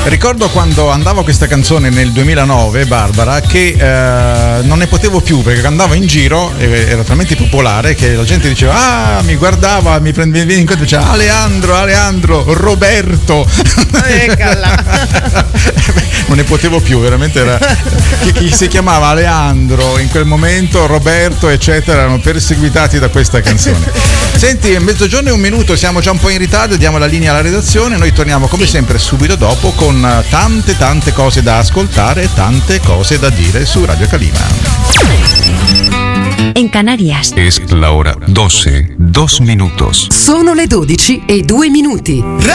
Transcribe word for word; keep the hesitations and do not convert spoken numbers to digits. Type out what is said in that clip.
Ricordo quando andavo a questa canzone nel duemilanove, Barbara, che eh, non ne potevo più perché andavo in giro, era talmente popolare che la gente diceva, ah, mi guardava, mi prendeva in conto, diceva Aleandro, Aleandro, Roberto. Non ne potevo più, veramente era chi, chi si chiamava Aleandro in quel momento, Roberto, eccetera, erano perseguitati da questa canzone. Senti, mezzogiorno e un minuto, siamo già un po' in ritardo, diamo la linea alla redazione, noi torniamo come sempre subito dopo con tante tante cose da ascoltare e tante cose da dire su Radio Calima. En Canarias es la hora doce, dos minutos. Sono le dodici e due minuti.